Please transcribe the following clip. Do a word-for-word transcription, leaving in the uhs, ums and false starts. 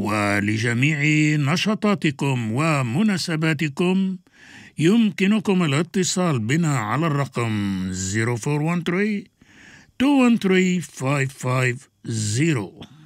ولجميع نشاطاتكم ومناسباتكم يمكنكم الاتصال بنا على الرقم صفر أربعة واحد ثلاثة اثنين واحد ثلاثة خمسة خمسة صفر.